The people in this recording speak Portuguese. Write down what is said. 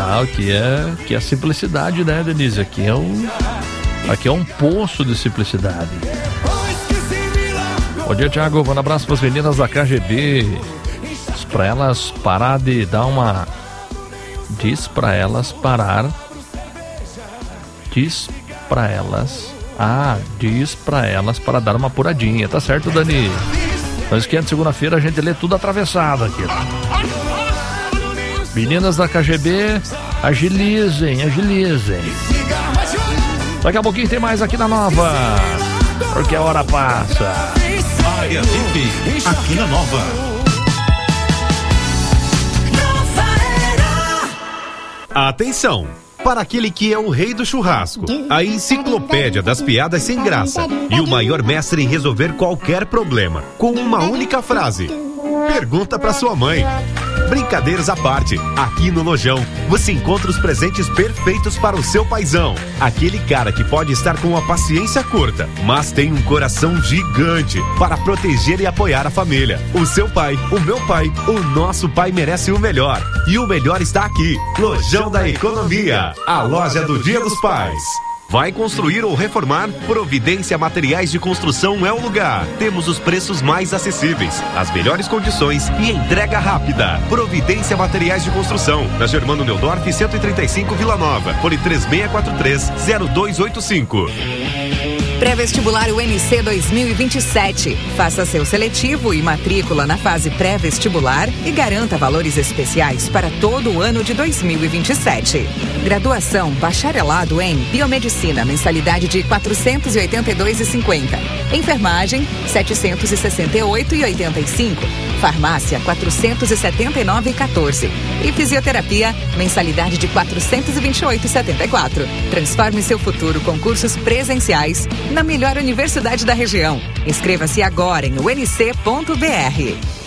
Aqui é simplicidade, né, Denise? Aqui é um poço de simplicidade. Bom dia, Thiago. Um abraço para as meninas da KGB. Diz para elas parar de dar uma... Diz para elas parar. Diz para elas para dar uma apuradinha. Tá certo, Dani? Não esquenta, segunda-feira a gente lê tudo atravessado aqui. Meninas da KGB, agilizem. Daqui a pouquinho tem mais aqui na Nova, porque a hora passa. Área VIP, aqui na Nova. Atenção! Para aquele que é o rei do churrasco, a enciclopédia das piadas sem graça e o maior mestre em resolver qualquer problema com uma única frase. Pergunta para sua mãe. Brincadeiras à parte, aqui no Lojão você encontra os presentes perfeitos para o seu paizão. Aquele cara que pode estar com uma paciência curta, mas tem um coração gigante para proteger e apoiar a família. O seu pai, o meu pai, o nosso pai merece o melhor. E o melhor está aqui. Lojão da Economia, a loja do Dia dos Pais. Vai construir ou reformar? Providência Materiais de Construção é o lugar. Temos os preços mais acessíveis, as melhores condições e entrega rápida. Providência Materiais de Construção, na Germano Neudorf 135 Vila Nova, fone 3643-0285. Pré-vestibular UNC 2027. Faça seu seletivo e matrícula na fase pré-vestibular e garanta valores especiais para todo o ano de 2027. Graduação bacharelado em Biomedicina, mensalidade de R$ 482,50. Enfermagem, R$ 768,85. Farmácia, R$ 479,14. E fisioterapia, mensalidade de R$ 428,74. Transforme seu futuro com cursos presenciais na melhor universidade da região. Inscreva-se agora em unc.br.